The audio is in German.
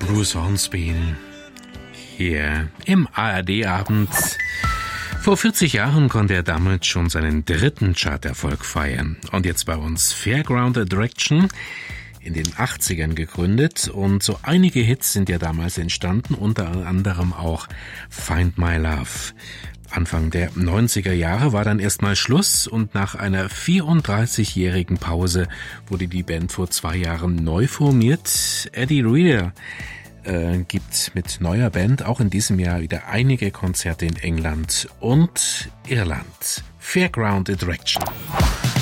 Bruce Hornsby hier im ARD-Abend. Vor 40 Jahren konnte er damals schon seinen 3. Charterfolg feiern. Und jetzt bei uns Fairground Attraction, in den 80ern gegründet. Und so einige Hits sind ja damals entstanden, unter anderem auch Find My Love. Anfang der 90er Jahre war dann erstmal Schluss und nach einer 34-jährigen Pause wurde die Band vor 2 Jahren neu formiert. Eddie Reader gibt mit neuer Band auch in diesem Jahr wieder einige Konzerte in England und Irland. Fairground Attraction.